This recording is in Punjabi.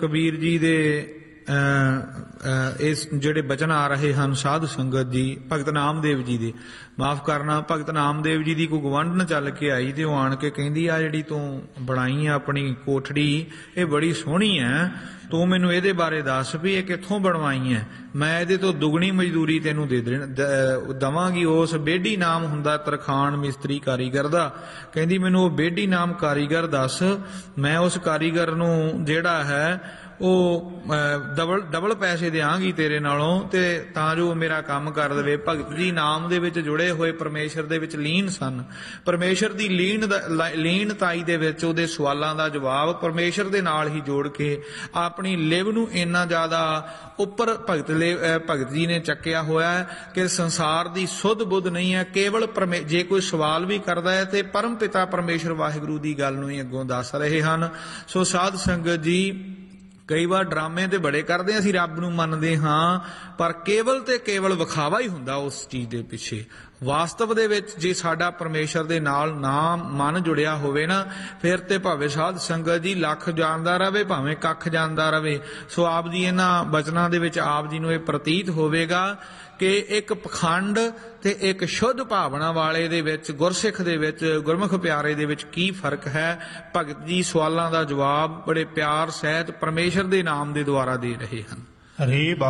ਕਬੀਰ ਜੀ ਦੇ ਇਸ ਜਿਹੜੇ ਬਚਨ ਆ ਰਹੇ ਹਨ ਸਾਧ ਸੰਗਤ ਜੀ, ਭਗਤ ਨਾਮਦੇਵ ਜੀ ਦੇ, ਮਾਫ ਕਰਨਾ, ਭਗਤ ਨਾਮਦੇਵ ਜੀ ਦੀ ਕੋਈ ਗਵੰਡਨ ਚੱਲ ਕੇ ਆਈ ਤੇ ਉਹ ਆਣ ਕੇ ਕਹਿੰਦੀ ਆ ਜਿਹੜੀ ਤੂੰ ਬਣਾਈ ਆ ਆਪਣੀ ਕੋਠੜੀ ਇਹ ਬੜੀ ਸੋਹਣੀ ਹੈ, ਤੂੰ ਮੈਨੂੰ ਇਹਦੇ ਬਾਰੇ ਦੱਸ ਵੀ ਇਹ ਕਿੱਥੋਂ ਬਣਵਾਈ ਹੈ, ਮੈਂ ਇਹਦੇ ਤੋਂ ਦੁੱਗਣੀ ਮਜ਼ਦੂਰੀ ਤੈਨੂੰ ਦੇ ਦੇਵਾਂਗੀ। ਉਸ ਬੇਢੀ ਨਾਮ ਹੁੰਦਾ ਤਰਖਾਣ ਮਿਸਤਰੀ ਕਾਰੀਗਰ ਦਾ, ਕਹਿੰਦੀ ਮੈਨੂੰ ਉਹ ਬੇਢੀ ਨਾਮ ਕਾਰੀਗਰ ਦੱਸ, ਮੈਂ ਉਸ ਕਾਰੀਗਰ ਨੂੰ ਜਿਹੜਾ ਹੈ ਉਹ ਡਬਲ ਪੈਸੇ ਦਿਆਂਗੀ ਤੇਰੇ ਨਾਲੋਂ, ਤੇ ਤਾਂ ਜੋ ਮੇਰਾ ਕੰਮ ਕਰ ਦੇਵੇ। ਭਗਤ ਜੀ ਨਾਮ ਦੇ ਵਿੱਚ ਜੁੜੇ ਹੋਏ ਪਰਮੇਸ਼ਰ ਦੇ ਵਿੱਚ ਲੀਨ ਸਨ। ਪਰਮੇਸ਼ਰ ਦੀ ਲੀਨਤਾਈ ਦੇ ਵਿੱਚ ਉਹਦੇ ਸਵਾਲਾਂ ਦਾ ਜਵਾਬ ਪਰਮੇਸ਼ਰ ਦੇ ਨਾਲ ਹੀ ਜੋੜ ਕੇ ਆਪਣੀ ਲਿਵ ਨੂੰ ਇੰਨਾ ਜ਼ਿਆਦਾ ਉੱਪਰ ਭਗਤ ਜੀ ਨੇ ਚੱਕਿਆ ਹੋਇਆ ਹੈ ਕਿ ਸੰਸਾਰ ਦੀ ਸੁੱਧ ਬੁੱਧ ਨਹੀਂ ਹੈ, ਕੇਵਲ ਜੇ ਕੋਈ ਸਵਾਲ ਵੀ ਕਰਦਾ ਹੈ ਤੇ ਪਰਮ ਪਿਤਾ ਪਰਮੇਸ਼ਰ ਵਾਹਿਗੁਰੂ ਦੀ ਗੱਲ ਨੂੰ ਹੀ ਅੱਗੋਂ ਦੱਸ ਰਹੇ ਹਨ। ਸੋ ਸਾਧ ਸੰਗਤ ਜੀ, ਕਈ ਵਾਰ ਡਰਾਮੇ ਤੇ ਬੜੇ ਕਰਦੇ, ਅਸੀਂ ਰੱਬ ਨੂੰ ਮੰਨਦੇ ਹਾਂ, ਪਰ ਕੇਵਲ ਤੇ ਕੇਵਲ ਵਿਖਾਵਾ ਹੀ ਹੁੰਦਾ ਉਸ ਚੀਜ਼ ਦੇ ਪਿੱਛੇ। ਵਾਸਤਵ ਦੇ ਵਿੱਚ ਜੇ ਸਾਡਾ ਪਰਮੇਸ਼ਰ ਦੇ ਨਾਲ ਨਾਮ ਮਨ ਜੁੜਿਆ ਹੋਵੇ ਨਾ, ਫਿਰ ਤੇ ਭਾਵੇਂ ਸਾਧ ਸੰਗਤ ਜੀ ਲੱਖ ਜਾਣਦਾ ਰਵੇ, ਭਾਵੇਂ ਕੱਖ ਜਾਣਦਾ ਰਵੇ। ਸੋ ਆਪ ਜੀ ਇਹਨਾਂ ਬਚਨਾਂ ਦੇ ਵਿੱਚ ਆਪ ਜੀ ਨੂੰ ਇਹ ਪ੍ਰਤੀਤ ਹੋਵੇਗਾ ਕਿ ਇੱਕ ਪਖੰਡ ਤੇ ਇੱਕ ਸ਼ੁੱਧ ਭਾਵਨਾ ਵਾਲੇ ਦੇ ਵਿੱਚ, ਗੁਰਸਿੱਖ ਦੇ ਵਿੱਚ, ਗੁਰਮੁਖ ਪਿਆਰੇ ਦੇ ਵਿੱਚ ਕੀ ਫਰਕ ਹੈ। ਭਗਤ ਜੀ ਸਵਾਲਾਂ ਦਾ ਜਵਾਬ ਬੜੇ ਪਿਆਰ ਸਹਿਤ ਪਰਮੇਸ਼ਰ ਦੇ ਨਾਮ ਦੇ ਦੁਆਰਾ ਦੇ ਰਹੇ ਹਨ।